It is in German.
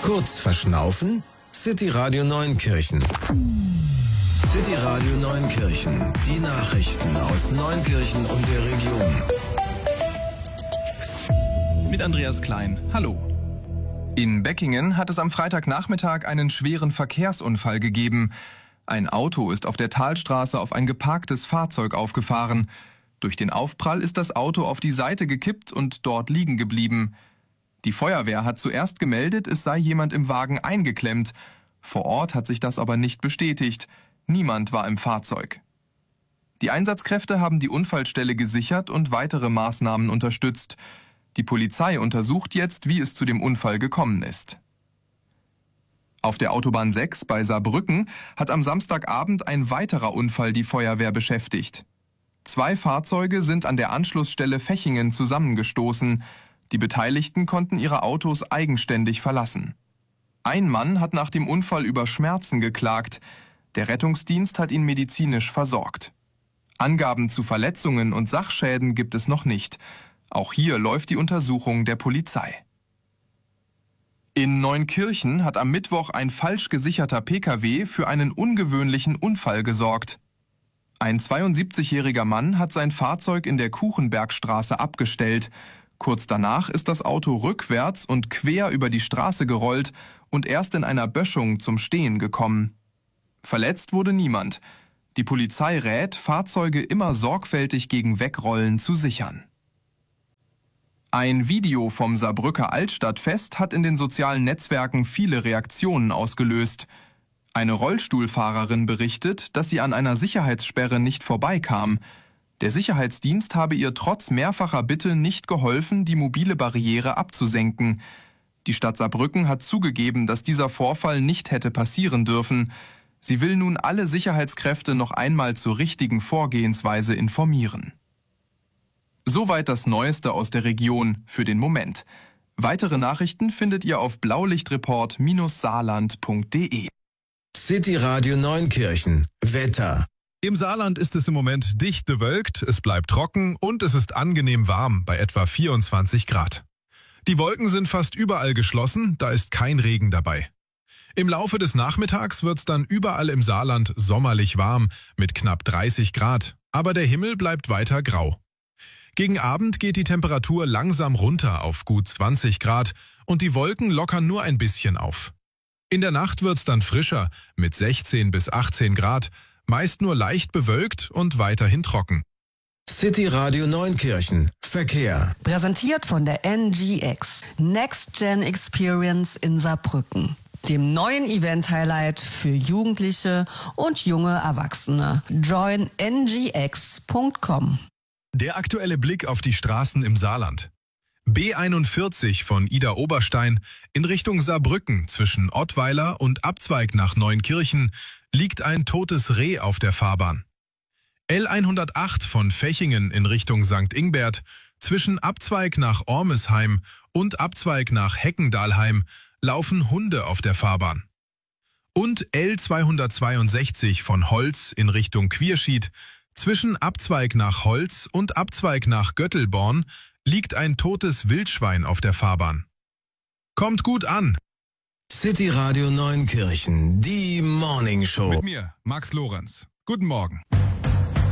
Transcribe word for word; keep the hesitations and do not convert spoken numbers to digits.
Kurz verschnaufen? City Radio Neunkirchen. City Radio Neunkirchen. Die Nachrichten aus Neunkirchen und der Region. Mit Andreas Klein. Hallo. In Beckingen hat es am Freitagnachmittag einen schweren Verkehrsunfall gegeben. Ein Auto ist auf der Talstraße auf ein geparktes Fahrzeug aufgefahren. Durch den Aufprall ist das Auto auf die Seite gekippt und dort liegen geblieben. Die Feuerwehr hat zuerst gemeldet, es sei jemand im Wagen eingeklemmt. Vor Ort hat sich das aber nicht bestätigt. Niemand war im Fahrzeug. Die Einsatzkräfte haben die Unfallstelle gesichert und weitere Maßnahmen unterstützt. Die Polizei untersucht jetzt, wie es zu dem Unfall gekommen ist. Auf der Autobahn sechs bei Saarbrücken hat am Samstagabend ein weiterer Unfall die Feuerwehr beschäftigt. Zwei Fahrzeuge sind an der Anschlussstelle Fechingen zusammengestoßen. Die Beteiligten konnten ihre Autos eigenständig verlassen. Ein Mann hat nach dem Unfall über Schmerzen geklagt. Der Rettungsdienst hat ihn medizinisch versorgt. Angaben zu Verletzungen und Sachschäden gibt es noch nicht. Auch hier läuft die Untersuchung der Polizei. In Neunkirchen hat am Mittwoch ein falsch gesicherter Pkw für einen ungewöhnlichen Unfall gesorgt. Ein zweiundsiebzigjähriger Mann hat sein Fahrzeug in der Kuchenbergstraße abgestellt. Kurz danach ist das Auto rückwärts und quer über die Straße gerollt und erst in einer Böschung zum Stehen gekommen. Verletzt wurde niemand. Die Polizei rät, Fahrzeuge immer sorgfältig gegen Wegrollen zu sichern. Ein Video vom Saarbrücker Altstadtfest hat in den sozialen Netzwerken viele Reaktionen ausgelöst. Eine Rollstuhlfahrerin berichtet, dass sie an einer Sicherheitssperre nicht vorbeikam. Der Sicherheitsdienst habe ihr trotz mehrfacher Bitte nicht geholfen, die mobile Barriere abzusenken. Die Stadt Saarbrücken hat zugegeben, dass dieser Vorfall nicht hätte passieren dürfen. Sie will nun alle Sicherheitskräfte noch einmal zur richtigen Vorgehensweise informieren. Soweit das Neueste aus der Region für den Moment. Weitere Nachrichten findet ihr auf blaulichtreport Bindestrich saarland punkt de. City Radio Neunkirchen. Wetter. Im Saarland ist es im Moment dicht bewölkt, es bleibt trocken und es ist angenehm warm bei etwa vierundzwanzig Grad. Die Wolken sind fast überall geschlossen, da ist kein Regen dabei. Im Laufe des Nachmittags wird's dann überall im Saarland sommerlich warm mit knapp dreißig Grad, aber der Himmel bleibt weiter grau. Gegen Abend geht die Temperatur langsam runter auf gut zwanzig Grad und die Wolken lockern nur ein bisschen auf. In der Nacht wird's dann frischer mit sechzehn bis achtzehn Grad, meist nur leicht bewölkt und weiterhin trocken. City Radio Neunkirchen. Verkehr. Präsentiert von der N G X. Next Gen Experience in Saarbrücken. Dem neuen Event-Highlight für Jugendliche und junge Erwachsene. join n g x punkt com. Der aktuelle Blick auf die Straßen im Saarland. B einundvierzig von Idar-Oberstein in Richtung Saarbrücken zwischen Ottweiler und Abzweig nach Neunkirchen liegt ein totes Reh auf der Fahrbahn. L hundertacht von Fechingen in Richtung Sankt Ingbert zwischen Abzweig nach Ormesheim und Abzweig nach Heckendalheim laufen Hunde auf der Fahrbahn. Und L zweihundertzweiundsechzig von Holz in Richtung Quierschied zwischen Abzweig nach Holz und Abzweig nach Göttelborn liegt ein totes Wildschwein auf der Fahrbahn. Kommt gut an! City Radio Neunkirchen, die Morning Show. Mit mir, Max Lorenz. Guten Morgen.